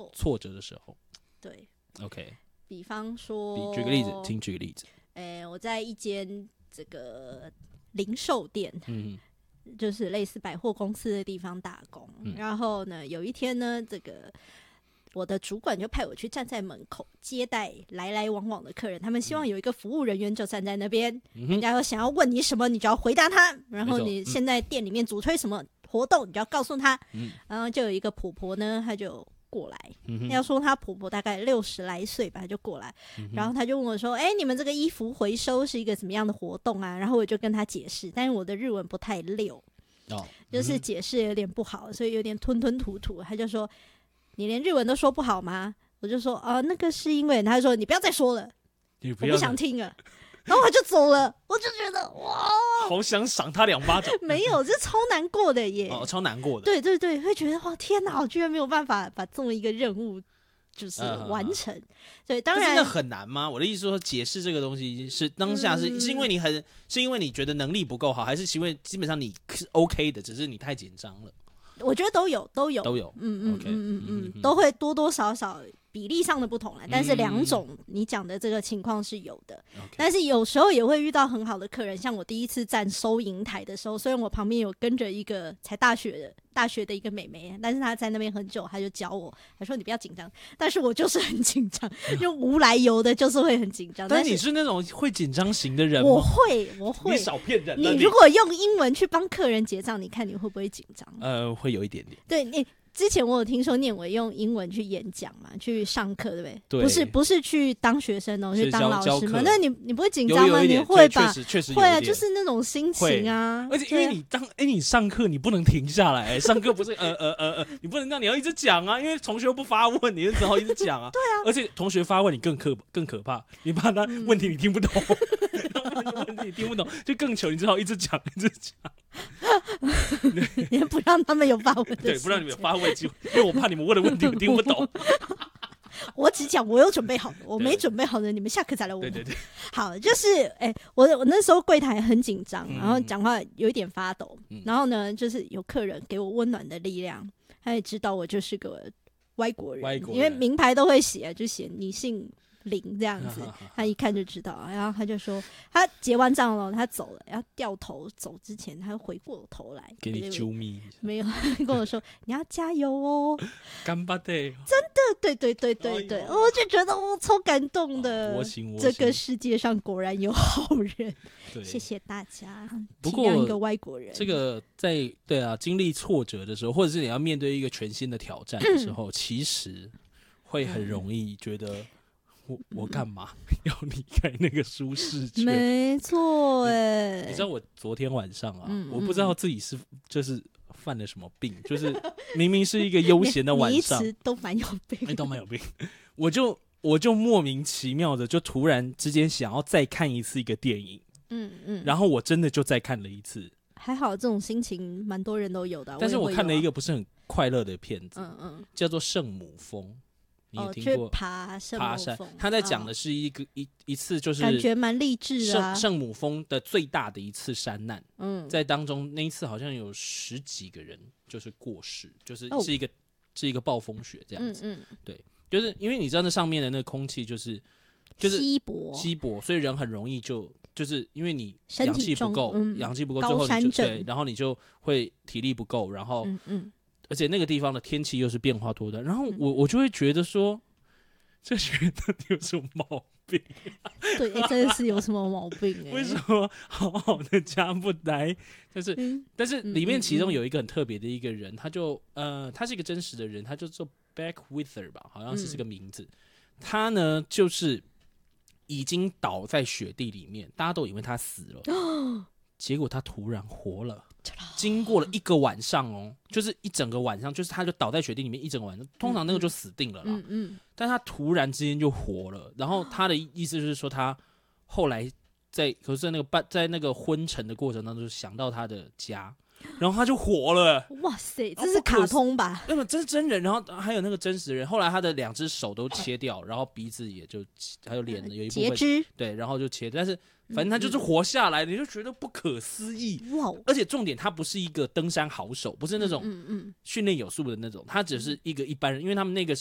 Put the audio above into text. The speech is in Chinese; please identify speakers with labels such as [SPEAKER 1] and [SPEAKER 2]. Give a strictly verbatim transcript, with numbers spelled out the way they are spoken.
[SPEAKER 1] 错，
[SPEAKER 2] 挫折的时候。
[SPEAKER 1] 对
[SPEAKER 2] ，OK。
[SPEAKER 1] 比方说，
[SPEAKER 2] 举个例子，请举个例子。
[SPEAKER 1] 诶，我在一间这个零售店，嗯，就是类似百货公司的地方打工。嗯、然后呢，有一天呢，这个我的主管就派我去站在门口接待来来往往的客人，他们希望有一个服务人员就站在那边，嗯、人家想要问你什么，你就要回答他。然后你现在店里面主推什么活动，你就要告诉他。嗯、然后就有一个婆婆呢，她就过来，嗯、要说她婆婆大概六十来岁吧，她就过来，嗯、然后她就问我说：“哎、欸，你们这个衣服回收是一个什么样的活动啊？”然后我就跟她解释，但是我的日文不太溜，哦、就是解释有点不好，所以有点吞吞吐吐。她就说：“你连日文都说不好吗？”我就说：“啊、呃，那个是因为……”她就说：“你不要再说了，我不想听了。”然后我就走了，我就觉得哇，
[SPEAKER 2] 好想赏他两巴掌。
[SPEAKER 1] 没有，这超难过的耶！
[SPEAKER 2] 哦，超难过的。
[SPEAKER 1] 对对对，会觉得哇，天哪，我居然没有办法把这么一个任务就是完成。嗯、对，当然
[SPEAKER 2] 真的很难吗？我的意思说，解释这个东西是当下是、嗯、是因为你很是因为你觉得能力不够好，还是因为基本上你是 OK 的，只是你太紧张了？
[SPEAKER 1] 我觉得都有，都有，
[SPEAKER 2] 都有。
[SPEAKER 1] 嗯嗯嗯嗯嗯，都会多多少少。比例上的不同啦，但是两种你讲的这个情况是有的、嗯，但是有时候也会遇到很好的客人，像我第一次站收银台的时候，虽然我旁边有跟着一个才大学的大学的一个妹妹，但是她在那边很久，她就教我，她说你不要紧张，但是我就是很紧张，就无来由的，就是会很紧张。
[SPEAKER 2] 但是你是那种会紧张型的人吗？
[SPEAKER 1] 我会，我会。
[SPEAKER 2] 你少骗人了。
[SPEAKER 1] 你如果用英文去帮客人结账，你看你会不会紧张？
[SPEAKER 2] 呃，会有一点点。
[SPEAKER 1] 对你。之前我有听说念伟用英文去演讲嘛，去上课，对不对？
[SPEAKER 2] 对，
[SPEAKER 1] 不是不是去当学生哦，去当老师嘛。那你你不会紧
[SPEAKER 2] 张
[SPEAKER 1] 吗？你会吧？
[SPEAKER 2] 确实确实
[SPEAKER 1] 会啊，就是那种心情啊。
[SPEAKER 2] 而且因为你当哎、欸、你上课你不能停下来、欸，上课不是呃呃呃呃，你不能这样，你要一直讲啊，因为同学不发问，你就只好一直讲啊。
[SPEAKER 1] 对啊，
[SPEAKER 2] 而且同学发问你更可更可怕，你怕他问题你听不懂，嗯、问题你听不懂就更糗，你只好一直讲一直讲。
[SPEAKER 1] 你不让他们有发问的，
[SPEAKER 2] 对，不让你们有发问机会，因为我怕你们问的问题我听不懂。
[SPEAKER 1] 我只讲我有准备好的，我没准备好的，你们下课再来问我。
[SPEAKER 2] 对对对，
[SPEAKER 1] 好，就是哎、欸，我我那时候柜台很紧张，然后讲话有一点发抖、嗯，然后呢，就是有客人给我温暖的力量，他也知道我就是个外国人，
[SPEAKER 2] 外国人
[SPEAKER 1] 因为名牌都会写，就写你姓林这样子，他一看就知道，然后他就说，他结完账了，他走了，要掉头走之前，他回过头来
[SPEAKER 2] 给你啾咪，
[SPEAKER 1] 没有跟我说你要加油哦，
[SPEAKER 2] 干巴的，
[SPEAKER 1] 真的，对对对对对，我就觉得我超感动的，
[SPEAKER 2] 我行我行，
[SPEAKER 1] 这个世界上果然有好人，谢谢大家，
[SPEAKER 2] 不过
[SPEAKER 1] 体谅一个外国人，
[SPEAKER 2] 这个在对啊经历挫折的时候，或者是你要面对一个全新的挑战的时候，嗯、其实会很容易觉得。我我干嘛要离开那个舒适圈？
[SPEAKER 1] 没错，哎，
[SPEAKER 2] 你知道我昨天晚上啊，嗯、我不知道自己是就是犯了什么病，就是明明是一个悠闲的晚上，
[SPEAKER 1] 你一直都蛮有病，
[SPEAKER 2] 欸、都蛮有病，我就我就莫名其妙的就突然之间想要再看一次一个电影，嗯嗯，然后我真的就再看了一次。
[SPEAKER 1] 还好，这种心情蛮多人都有的、啊。
[SPEAKER 2] 但是我看了一个不是很快乐的片子，
[SPEAKER 1] 嗯嗯，
[SPEAKER 2] 叫做《圣母峰》。你有听过、
[SPEAKER 1] 哦、爬圣母峰？
[SPEAKER 2] 爬山，他在讲的是一个、哦、一一次就是
[SPEAKER 1] 感觉蛮励志啊。
[SPEAKER 2] 圣母峰的最大的一次山难，嗯，在当中那一次好像有十几个人就是过世，就是是一个、哦、是一个暴风雪这样子，嗯嗯，对，就是因为你知道那上面的那个空气就是就是
[SPEAKER 1] 稀薄
[SPEAKER 2] 稀薄，所以人很容易就就是因为你氧气不够，氧气、嗯、不够，最后你就对，然后你就会体力不够，然后嗯嗯。而且那个地方的天气又是变化多端，然后我我就会觉得说，这学人到底有什么毛病、啊？
[SPEAKER 1] 对，欸、真的是有什么毛病、欸？
[SPEAKER 2] 为什么好好的家不待？但是、嗯、但是里面其中有一个很特别的一个人，他就呃，他是一个真实的人，他就做 Beckwither 吧，好像是这个名字。嗯、他呢就是已经倒在雪地里面，大家都以为他死了，哦、结果他突然活了。经过了一个晚上哦，就是一整个晚上，就是他就倒在雪地里面一整个晚上，通常那个就死定了啦。嗯嗯。但他突然之间就活了，然后他的意思就是说，他后来在可是在那个半在那个昏沉的过程当中，想到他的家，然后他就活了。
[SPEAKER 1] 哇塞，这是卡通吧？
[SPEAKER 2] 那么这是真人，然后还有那个真实的人，后来他的两只手都切掉，然后鼻子也就还有脸有一部分
[SPEAKER 1] 截肢，对，
[SPEAKER 2] 然后就切，但是。反正他就是活下来，你就觉得不可思议。哇！而且重点，他不是一个登山好手，不是那种训练有素的那种，他只是一个一般人。因为他们那个